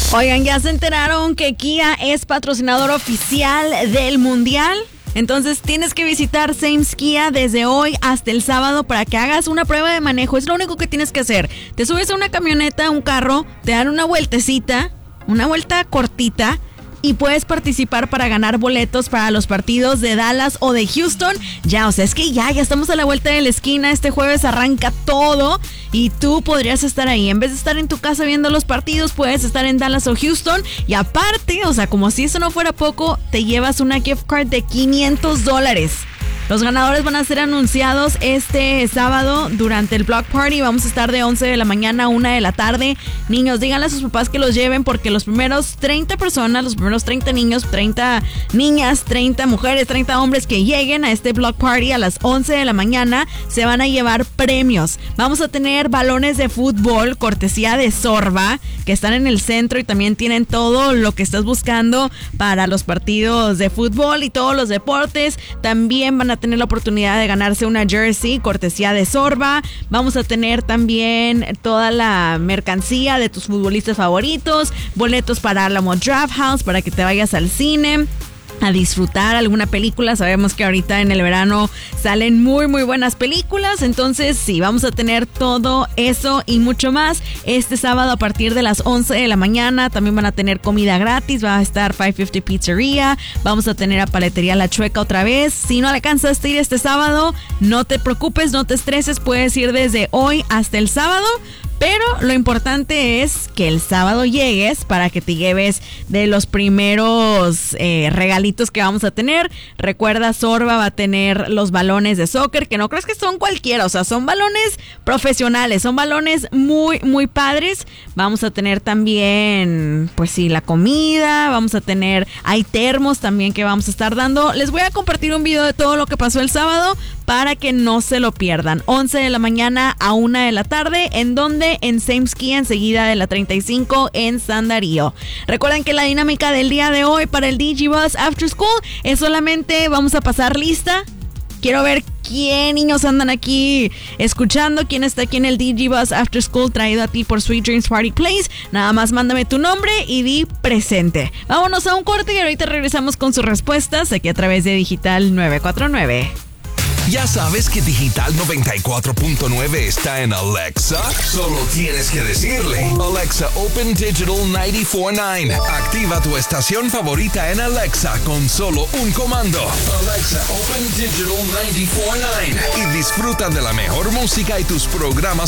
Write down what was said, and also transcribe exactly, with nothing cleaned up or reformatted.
Oigan, ¿ya se enteraron que Kia es patrocinador oficial del Mundial? Entonces tienes que visitar Sam's Kia desde hoy hasta el sábado para que hagas una prueba de manejo. Es lo único que tienes que hacer. Te subes a una camioneta, un carro, te dan una vueltecita, una vuelta cortita, y puedes participar para ganar boletos para los partidos de Dallas o de Houston. Ya, o sea, es que ya, ya estamos a la vuelta de la esquina. Este jueves arranca todo y tú podrías estar ahí. En vez de estar en tu casa viendo los partidos, puedes estar en Dallas o Houston. Y aparte, o sea, como si eso no fuera poco, te llevas una gift card de quinientos dólares. Los ganadores van a ser anunciados este sábado durante el Block Party. Vamos a estar de once de la mañana a una de la tarde. Niños, díganle a sus papás que los lleven porque los primeros treinta personas, los primeros treinta niños, treinta niñas, treinta mujeres, treinta hombres que lleguen a este Block Party a las once de la mañana se van a llevar premios. Vamos a tener balones de fútbol cortesía de Sorba que están en el centro y también tienen todo lo que estás buscando para los partidos de fútbol y todos los deportes. También van a tener la oportunidad de ganarse una jersey cortesía de Sorba. Vamos a tener también toda la mercancía de tus futbolistas favoritos, boletos para Alamo Drafthouse para que te vayas al cine a disfrutar alguna película. Sabemos que ahorita en el verano salen muy muy buenas películas, entonces sí, vamos a tener todo eso y mucho más este sábado a partir de las once de la mañana. También van a tener comida gratis, va a estar quinientos cincuenta Pizzería, vamos a tener a Paletería La Chueca otra vez. Si no alcanzaste a ir este sábado, no te preocupes, no te estreses, puedes ir desde hoy hasta el sábado. Pero lo importante es que el sábado llegues para que te lleves de los primeros eh, regalitos que vamos a tener. Recuerda, Sorba va a tener los balones de soccer, que no crees que son cualquiera, o sea, son balones profesionales, son balones muy, muy padres. Vamos a tener también, pues sí, la comida, vamos a tener, hay termos también que vamos a estar dando. Les voy a compartir un video de todo lo que pasó el sábado para que no se lo pierdan. once de la mañana a una de la tarde, ¿en donde? En Sam's Kia, enseguida de la treinta y cinco en San Darío. Recuerden que la dinámica del día de hoy para el D J Buzz After School es solamente, vamos a pasar lista. Quiero ver quién niños andan aquí escuchando, quién está aquí en el D J Buzz After School traído a ti por Sweet Dreams Party Place. Nada más mándame tu nombre y di presente. Vámonos a un corte y ahorita regresamos con sus respuestas aquí a través de Digital nueve cuatro nueve. ¿Ya sabes que Digital noventa y cuatro punto nueve está en Alexa? Solo tienes que decirle: Alexa, open Digital noventa y cuatro punto nueve. Activa tu estación favorita en Alexa con solo un comando. Alexa, open Digital noventa y cuatro punto nueve. Y disfruta de la mejor música y tus programas